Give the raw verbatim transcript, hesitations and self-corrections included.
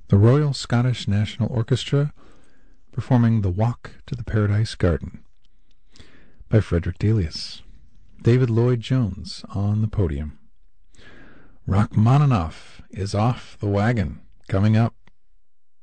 The Royal Scottish National Orchestra performing The Walk to the Paradise Garden by Frederick Delius. David Lloyd Jones on the podium. Rachmaninoff is off the wagon. Coming up,